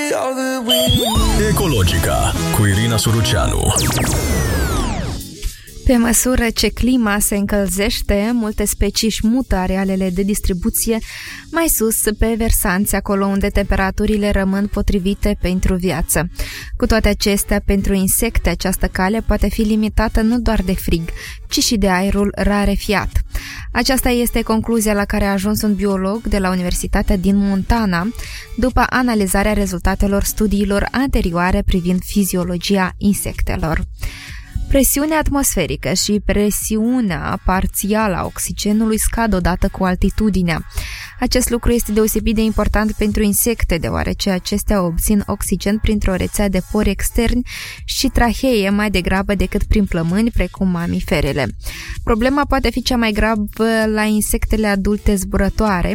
Ecologica cu Irina Suruceanu. Pe măsură ce clima se încălzește, multe specii își mută arealele de distribuție mai sus pe versanți, acolo unde temperaturile rămân potrivite pentru viață. Cu toate acestea, pentru insecte această cale poate fi limitată nu doar de frig, ci și de aerul rarefiat. Aceasta este concluzia la care a ajuns un biolog de la Universitatea din Montana, după analizarea rezultatelor studiilor anterioare privind fiziologia insectelor. Presiunea atmosferică și presiunea parțială a oxigenului scad odată cu altitudinea. Acest lucru este deosebit de important pentru insecte, deoarece acestea obțin oxigen printr-o rețea de pori externi și trahee mai degrabă decât prin plămâni, precum mamiferele. Problema poate fi cea mai gravă la insectele adulte zburătoare,